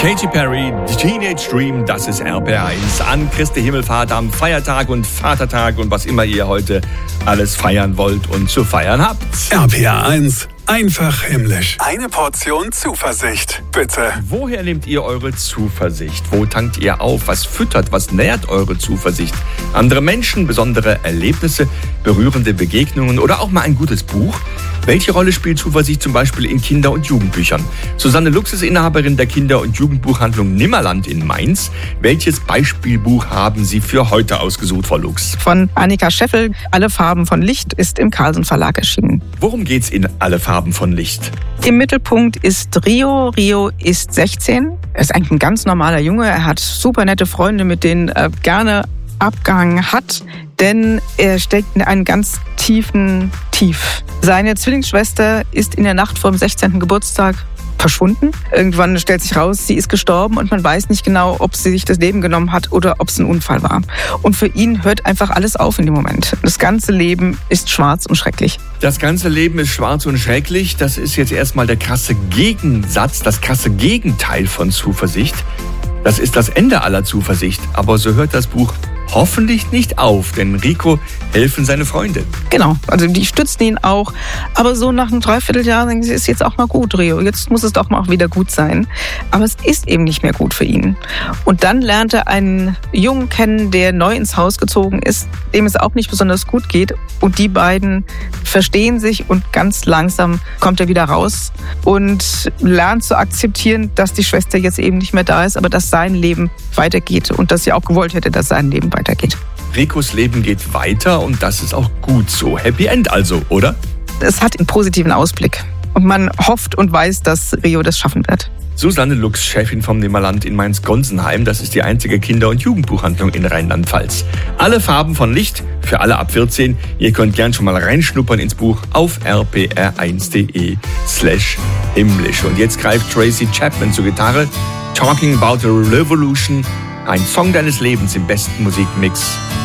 Katy Perry, Teenage Dream, das ist RPR1 an Christi Himmelfahrt am Feiertag und Vatertag und was immer ihr heute alles feiern wollt und zu feiern habt. RPR1, einfach himmlisch. Eine Portion Zuversicht, bitte. Woher nehmt ihr eure Zuversicht? Wo tankt ihr auf? Was füttert, was nährt eure Zuversicht? Andere Menschen, besondere Erlebnisse, berührende Begegnungen oder auch mal ein gutes Buch? Welche Rolle spielt Zuversicht zum Beispiel in Kinder- und Jugendbüchern? Susanne Lux ist Inhaberin der Kinder- und Jugendbuchhandlung Nimmerland in Mainz. Welches Beispielbuch haben Sie für heute ausgesucht, Frau Lux? Von Annika Scheffel, Alle Farben von Licht, ist im Carlsen Verlag erschienen. Worum geht's in Alle Farben von Licht? Im Mittelpunkt ist Rio. Rio ist 16. Er ist eigentlich ein ganz normaler Junge. Er hat super nette Freunde, mit denen er gerne abgehangen hat, denn er steckt in einem ganz tiefen Tief. Seine Zwillingsschwester ist in der Nacht vor dem 16. Geburtstag verschwunden. Irgendwann stellt sich raus, sie ist gestorben und man weiß nicht genau, ob sie sich das Leben genommen hat oder ob es ein Unfall war. Und für ihn hört einfach alles auf in dem Moment. Das ganze Leben ist schwarz und schrecklich. Das ganze Leben ist schwarz und schrecklich. Das ist jetzt erstmal der krasse Gegensatz, das krasse Gegenteil von Zuversicht. Das ist das Ende aller Zuversicht. Aber so hört das Buch hoffentlich nicht auf, denn Rico helfen seine Freunde. Genau, also die stützen ihn auch. Aber so nach einem Dreivierteljahr denken sie, ist jetzt auch mal gut, Rio. Jetzt muss es doch mal auch wieder gut sein. Aber es ist eben nicht mehr gut für ihn. Und dann lernt er einen Jungen kennen, der neu ins Haus gezogen ist, dem es auch nicht besonders gut geht. Und die beiden verstehen sich und ganz langsam kommt er wieder raus und lernt zu akzeptieren, dass die Schwester jetzt eben nicht mehr da ist, aber dass sein Leben weitergeht und dass sie auch gewollt hätte, dass sein Leben weitergeht. Ricos Leben geht weiter und das ist auch gut so. Happy End also, oder? Es hat einen positiven Ausblick und man hofft und weiß, dass Rio das schaffen wird. Susanne Lux, Chefin vom Nimmerland in Mainz-Gonsenheim. Das ist die einzige Kinder- und Jugendbuchhandlung in Rheinland-Pfalz. Alle Farben von Licht für alle ab 14. Ihr könnt gern schon mal reinschnuppern ins Buch auf rpr1.de/himmlisch. Und jetzt greift Tracy Chapman zur Gitarre. Talking About a Revolution. Ein Song deines Lebens im besten Musikmix.